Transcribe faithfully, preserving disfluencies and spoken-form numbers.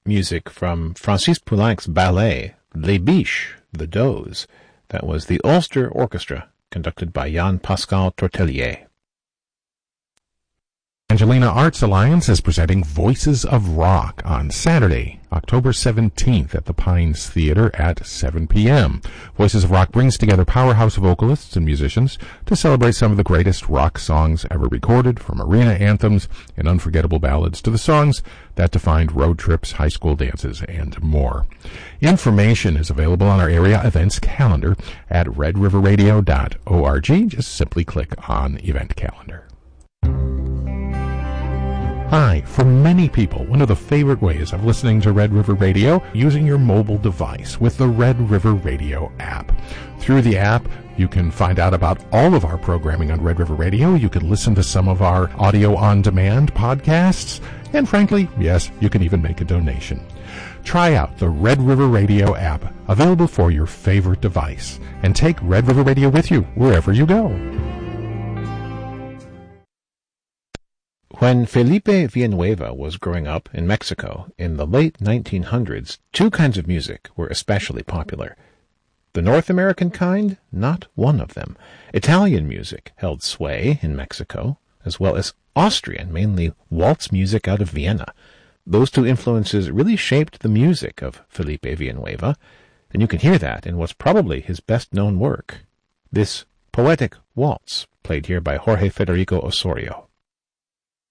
music from Francis Poulenc's ballet, Les Biches, The Does. That was the Ulster Orchestra, conducted by Jean-Pascal Tortelier. Angelina Arts Alliance is presenting Voices of Rock on Saturday, October seventeenth at the Pines Theater at seven p.m. Voices of Rock brings together powerhouse vocalists and musicians to celebrate some of the greatest rock songs ever recorded, from arena anthems and unforgettable ballads to the songs that defined road trips, high school dances, and more. Information is available on our area events calendar at red river radio dot org. Just simply click on Event Calendar. Hi, for many people, one of the favorite ways of listening to Red River Radio, using your mobile device with the Red River Radio app. Through the app, you can find out about all of our programming on Red River Radio. You can listen to some of our audio-on-demand podcasts. And frankly, yes, you can even make a donation. Try out the Red River Radio app, available for your favorite device. And take Red River Radio with you wherever you go. When Felipe Villanueva was growing up in Mexico in the late nineteen hundreds, two kinds of music were especially popular. The North American kind, not one of them. Italian music held sway in Mexico, as well as Austrian, mainly waltz music out of Vienna. Those two influences really shaped the music of Felipe Villanueva, and you can hear that in what's probably his best-known work. This poetic waltz, played here by Jorge Federico Osorio.